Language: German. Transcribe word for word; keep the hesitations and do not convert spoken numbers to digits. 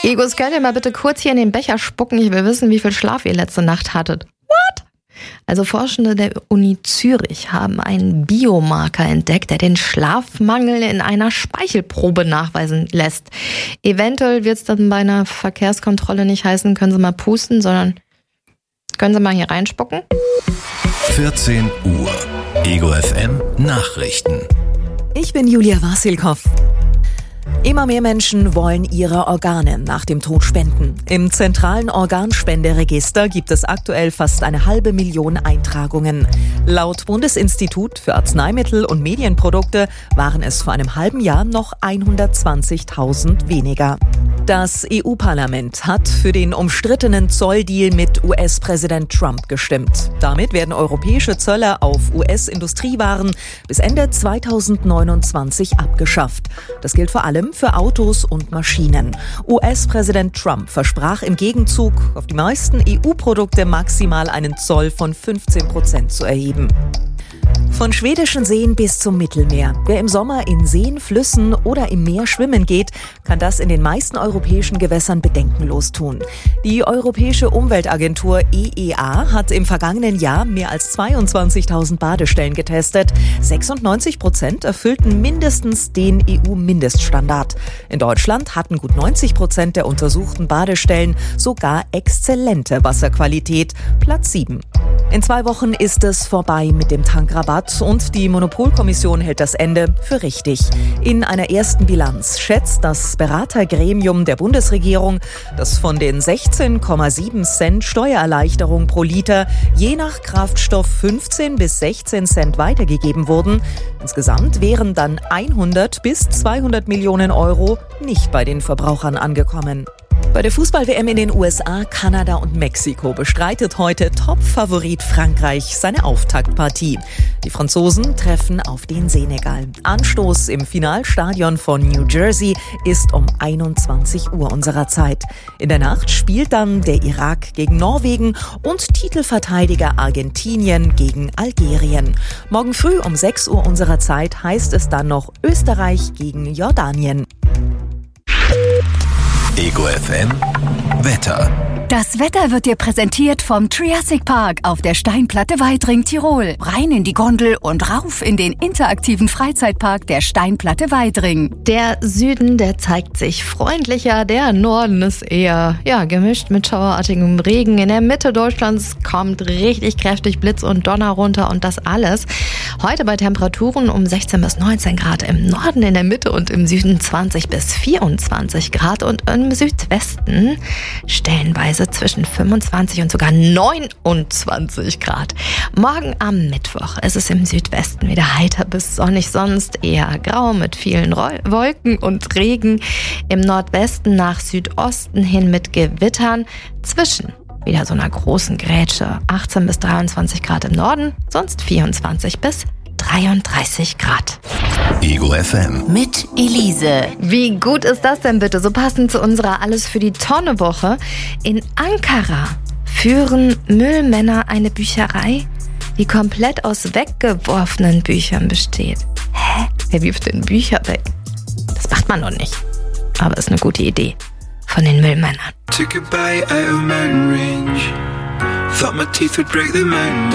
Egos, könnt ihr mal bitte kurz hier in den Becher spucken? Ich will wissen, wie viel Schlaf ihr letzte Nacht hattet. What? Also Forschende der Uni Zürich haben einen Biomarker entdeckt, der den Schlafmangel in einer Speichelprobe nachweisen lässt. Eventuell wird es dann bei einer Verkehrskontrolle nicht heißen, können Sie mal pusten, sondern können Sie mal hier reinspucken? vierzehn Uhr. Ego F M Nachrichten. Ich bin Julia Wasilkow. Immer mehr Menschen wollen ihre Organe nach dem Tod spenden. Im zentralen Organspenderegister gibt es aktuell fast eine halbe Million Eintragungen. Laut Bundesinstitut für Arzneimittel und Medienprodukte waren es vor einem halben Jahr noch hundertzwanzigtausend weniger. Das E U-Parlament hat für den umstrittenen Zolldeal mit U S-Präsident Trump gestimmt. Damit werden europäische Zölle auf U S-Industriewaren bis Ende zweitausendneunundzwanzig abgeschafft. Das gilt vor allem für Autos und Maschinen. U S-Präsident Trump versprach im Gegenzug, auf die meisten E U-Produkte maximal einen Zoll von fünfzehn Prozent zu erheben. Von schwedischen Seen bis zum Mittelmeer. Wer im Sommer in Seen, Flüssen oder im Meer schwimmen geht, kann das in den meisten europäischen Gewässern bedenkenlos tun. Die Europäische Umweltagentur E E A hat im vergangenen Jahr mehr als zweiundzwanzigtausend Badestellen getestet. sechsundneunzig Prozent erfüllten mindestens den E U-Mindeststandard. In Deutschland hatten gut neunzig Prozent der untersuchten Badestellen sogar exzellente Wasserqualität, Platz sieben. In zwei Wochen ist es vorbei mit dem Tankrabatt und die Monopolkommission hält das Ende für richtig. In einer ersten Bilanz schätzt das Beratergremium der Bundesregierung, dass von den sechzehn Komma sieben Cent Steuererleichterung pro Liter je nach Kraftstoff fünfzehn bis sechzehn Cent weitergegeben wurden. Insgesamt wären dann hundert bis zweihundert Millionen Euro nicht bei den Verbrauchern angekommen. Bei der Fußball-W M in den U S A, Kanada und Mexiko bestreitet heute Top-Favorit Frankreich seine Auftaktpartie. Die Franzosen treffen auf den Senegal. Anstoß im Finalstadion von New Jersey ist um einundzwanzig Uhr unserer Zeit. In der Nacht spielt dann der Irak gegen Norwegen und Titelverteidiger Argentinien gegen Algerien. Morgen früh um sechs Uhr unserer Zeit heißt es dann noch Österreich gegen Jordanien. Ego F M Wetter. Das Wetter wird dir präsentiert vom Triassic Park auf der Steinplatte Weidring, Tirol. Rein in die Gondel und rauf in den interaktiven Freizeitpark der Steinplatte Weidring. Der Süden, der zeigt sich freundlicher, der Norden ist eher ja, gemischt mit schauerartigem Regen. In der Mitte Deutschlands kommt richtig kräftig Blitz und Donner runter und das alles. Heute bei Temperaturen um sechzehn bis neunzehn Grad im Norden, in der Mitte und im Süden zwanzig bis vierundzwanzig Grad und im Südwesten stellenweise zwischen fünfundzwanzig und sogar neunundzwanzig Grad. Morgen am Mittwoch ist es im Südwesten wieder heiter bis sonnig, sonst eher grau mit vielen Roll- Wolken und Regen. Im Nordwesten nach Südosten hin mit Gewittern zwischen wieder so einer großen Grätsche. achtzehn bis dreiundzwanzig Grad im Norden, sonst vierundzwanzig bis dreiunddreißig Grad. Ego F M Mit Elise. Wie gut ist das denn bitte? So passend zu unserer Alles für die Tonne Woche. In Ankara führen Müllmänner eine Bücherei, die komplett aus weggeworfenen Büchern besteht. Hä? Wer wirft denn Bücher weg? Das macht man doch nicht. Aber ist eine gute Idee von den Müllmännern. Took a bite out of mountain range. Thought my teeth would break the mountain.